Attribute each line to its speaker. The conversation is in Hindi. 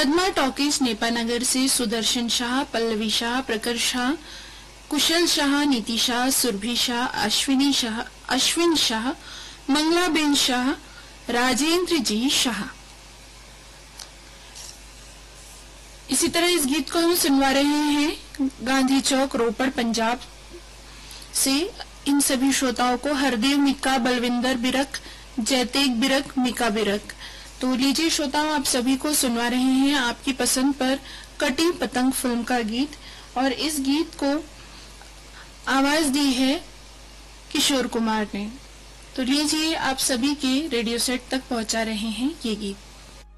Speaker 1: पद्मा टॉकीज नेपानगर से सुदर्शन शाह, पल्लवी शाह, प्रकर शाह, कुशल शाह, नीति शाह, सुरभि शाह, अश्विन शाह, मंगलाबेन शाह, राजेंद्र जी शाह। इसी तरह इस गीत को हम सुनवा रहे हैं गांधी चौक, रोपड़, पंजाब से। इन सभी श्रोताओं को हरदेव मिक्का, बलविंदर बिरक, जयतेग बिरक, मिका बिरक। तो लीजिए श्रोताओं, आप सभी को सुनवा रहे हैं आपकी पसंद पर कटी पतंग फिल्म का गीत, और इस गीत को आवाज दी है किशोर कुमार ने। तो लीजिए आप सभी के रेडियो सेट तक पहुंचा रहे हैं ये गीत।